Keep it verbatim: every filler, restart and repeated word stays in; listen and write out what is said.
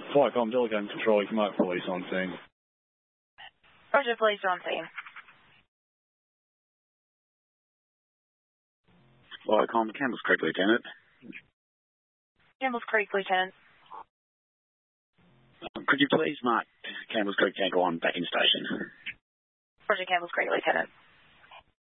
Flightcom, Delegated Control, you can mark police on scene. Roger, police on scene. Flightcom, Campbell's Creek, Lieutenant. Campbell's Creek, Lieutenant. Um, could you please mark Campbell's Creek Tango one back in station? Roger, Campbell's Creek, Lieutenant.